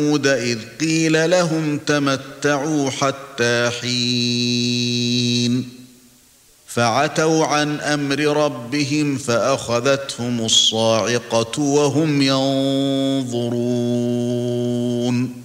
إذ قيل لهم تمتعوا حتى حين فعتوا عن أمر ربهم فأخذتهم الصاعقة وهم ينظرون